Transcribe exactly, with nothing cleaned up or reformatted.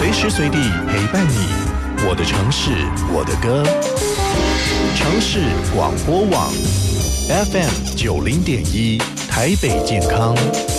随时随地陪伴你。我的城市，我的歌。城市广播网 F M 九零点一，台北健康。